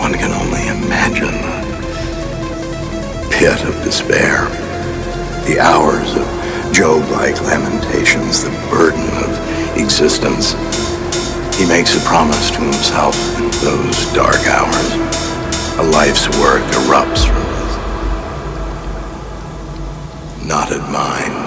One can only imagine the pit of despair, the hours of Job-like lamentations, the burden of existence. He makes a promise to himself in those dark hours. A life's work erupts from his knotted mind.